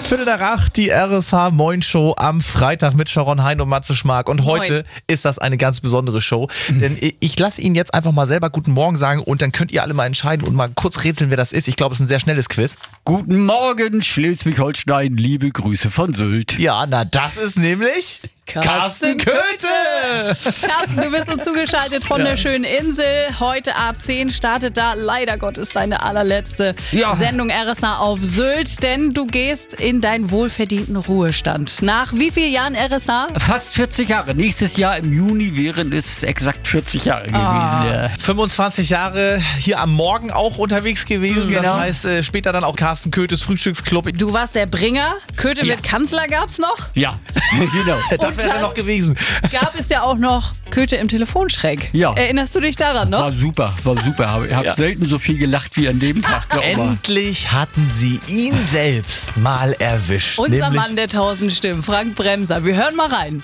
Viertel nach 8, die RSH Moin Show am Freitag mit Sharon Hein und Matze Schmark. Und heute ist das eine ganz besondere Show, denn ich lasse Ihnen jetzt einfach mal selber Guten Morgen sagen und dann könnt ihr alle mal entscheiden und mal kurz rätseln, wer das ist. Ich glaube, es ist ein sehr schnelles Quiz. Guten Morgen, Schleswig-Holstein, liebe Grüße von Sylt. Ja, na das ist nämlich Carsten Köthe. Carsten, du bist uns zugeschaltet von der schönen Insel. Heute ab 10 startet da leider Gottes deine allerletzte Sendung RSH auf Sylt, denn du gehst in deinen wohlverdienten Ruhestand. Nach wie vielen Jahren RSH? Fast 40 Jahre. Nächstes Jahr im Juni wären es exakt 40 Jahre gewesen. Ja. 25 Jahre hier am Morgen auch unterwegs gewesen. Genau. Das heißt, später dann auch Carsten Köthes Frühstücksclub. Du warst der Bringer. Köthe wird Kanzler gab's noch. Ja, genau. Das wäre dann noch gewesen. Gab es ja auch noch Köthe im Telefonschreck. Ja. Erinnerst du dich daran noch? War super. Ich habe selten so viel gelacht wie an dem Tag. Endlich hatten sie ihn selbst mal erwischt. Unser Mann der 1000 Stimmen, Frank Bremser. Wir hören mal rein.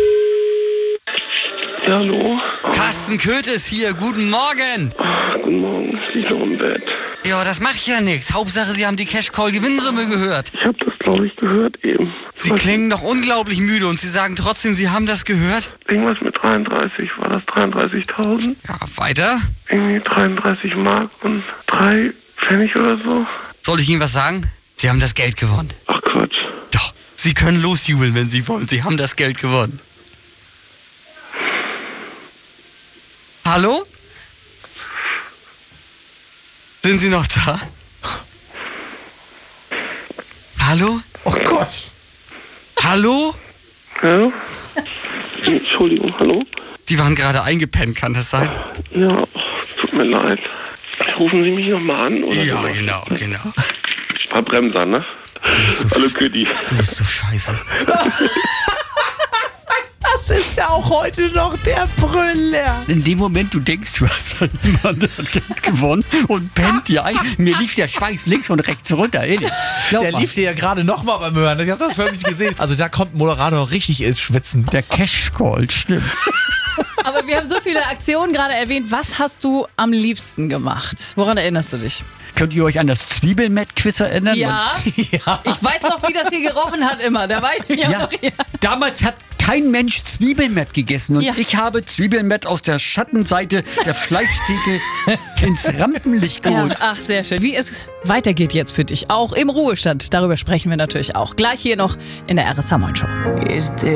Ja, hallo? Carsten Köthe ist hier, guten Morgen. Guten Morgen, ich liege noch im Bett. Ja, das macht ja nichts. Hauptsache, Sie haben die Cash-Call-Gewinnsumme gehört. Ich habe das, glaube ich, gehört eben. Sie klingen doch unglaublich müde und Sie sagen trotzdem, Sie haben das gehört? Irgendwas mit 33, war das 33.000? Ja, weiter? Irgendwie 33 Mark und 3 Pfennig oder so? Soll ich Ihnen was sagen? Sie haben das Geld gewonnen. Ach Quatsch. Doch, Sie können losjubeln, wenn Sie wollen. Sie haben das Geld gewonnen. Hallo? Sind Sie noch da? Hallo? Oh Gott. Hallo? Ja? Entschuldigung, hallo? Sie waren gerade eingepennt, kann das sein? Ja, tut mir leid. Rufen Sie mich nochmal an, oder? Ja, sowas? genau. Herr Bremser, ne? Hallo Kütti. Du bist so scheiße. Das ist ja auch heute noch der Brüller. In dem Moment, du denkst, du hast jemand hat Geld gewonnen und pennt dir ein. Mir lief der Schweiß links und rechts runter. Ehrlich. Der lief dir ja gerade nochmal beim Hören. Ich habe das wirklich gesehen. Also da kommt ein Moderator richtig ins Schwitzen. Der Cash-Call, stimmt. Aber wir haben so viele Aktionen gerade erwähnt. Was hast du am liebsten gemacht? Woran erinnerst du dich? Könnt ihr euch an das Zwiebelmett-Quiz erinnern? Ja. Ich weiß noch, wie das hier gerochen hat immer. Da war ich mir noch hier. Damals hat kein Mensch Zwiebelmett gegessen und Ja. ich habe Zwiebelmett aus der Schattenseite der Fleischtheke ins Rampenlicht geholt. Ach, sehr schön. Wie es weitergeht jetzt für dich, auch im Ruhestand, darüber sprechen wir natürlich auch. Gleich hier noch in der RSH Moin Show.